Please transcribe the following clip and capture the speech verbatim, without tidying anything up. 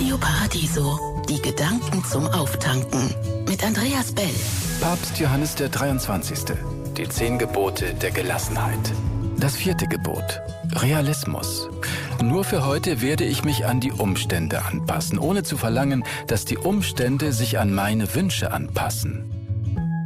Radio Paradiso, die Gedanken zum Auftanken. Mit Andreas Bell. Papst Johannes der dreiundzwanzigste. Die zehn Gebote der Gelassenheit. Das vierte Gebot. Realismus. Nur für heute werde ich mich an die Umstände anpassen, ohne zu verlangen, dass die Umstände sich an meine Wünsche anpassen.